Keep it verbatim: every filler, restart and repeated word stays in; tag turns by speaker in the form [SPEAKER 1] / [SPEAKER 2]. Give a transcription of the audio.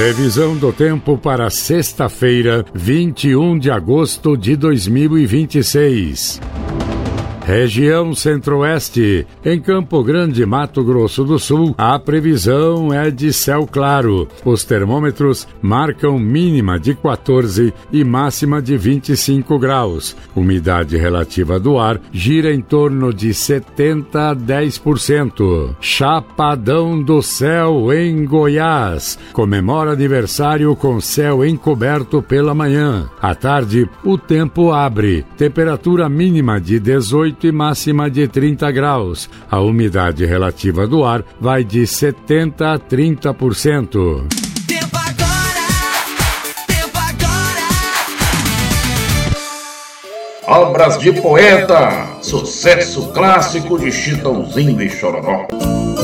[SPEAKER 1] Previsão do tempo para sexta-feira, vinte e um de agosto de dois mil e vinte e seis. Região Centro-Oeste, em Campo Grande, Mato Grosso do Sul, a previsão é de céu claro. Os termômetros marcam mínima de quatorze e máxima de vinte e cinco graus. Umidade relativa do ar gira em torno de setenta a dez por cento. Chapadão do Céu, em Goiás, comemora aniversário com céu encoberto pela manhã. À tarde, o tempo abre. Temperatura mínima de dezoito e máxima de trinta graus. A umidade relativa do ar vai de setenta a trinta por cento.
[SPEAKER 2] Tempo agora, tempo agora.
[SPEAKER 3] Obras de poeta, sucesso clássico de Chitãozinho e Chororó.